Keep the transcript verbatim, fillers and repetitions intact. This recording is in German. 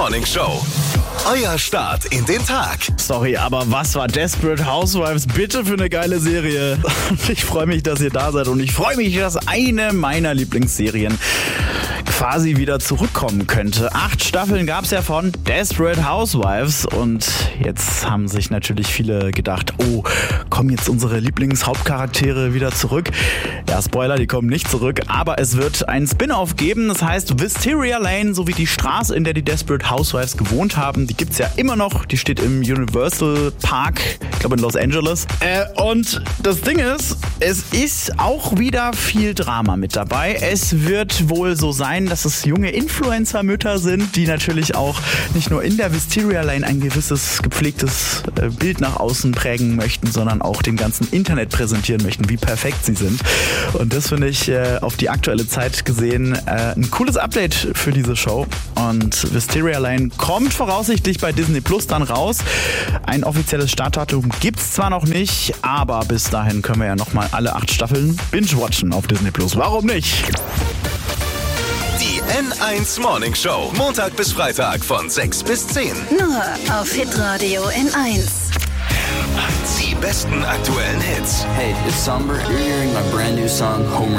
Morning Show. Euer Start in den Tag. Sorry, aber was war Desperate Housewives bitte für eine geile Serie? Ich freue mich, dass ihr da seid und ich freue mich, dass eine meiner Lieblingsserien quasi wieder zurückkommen könnte. Acht Staffeln gab es ja von Desperate Housewives und jetzt haben sich natürlich viele gedacht, oh, kommen jetzt unsere Lieblingshauptcharaktere wieder zurück? Ja, Spoiler, die kommen nicht zurück, aber es wird einen Spin-off geben, das heißt Wisteria Lane, sowie die Straße, in der die Desperate Housewives gewohnt haben, die gibt's ja immer noch, die steht im Universal Park, ich glaube in Los Angeles. Äh, und das Ding ist, es ist auch wieder viel Drama mit dabei. Es wird wohl so sein, dass es junge Influencer-Mütter sind, die natürlich auch nicht nur in der Wisteria Lane ein gewisses gepflegtes äh, Bild nach außen prägen möchten, sondern auch dem ganzen Internet präsentieren möchten, wie perfekt sie sind. Und das finde ich äh, auf die aktuelle Zeit gesehen äh, ein cooles Update für diese Show. Und Wisteria Lane kommt voraussichtlich bei Disney Plus dann raus. Ein offizielles Startdatum gibt's zwar noch nicht, aber bis dahin können wir ja nochmal alle acht Staffeln binge-watchen auf Disney Plus. Warum nicht? Die N eins Morning Show. Montag bis Freitag von sechs bis zehn. Nur auf Hitradio N eins. Die besten aktuellen Hits. Hey, it's Somber. You're hearing my brand new song, Home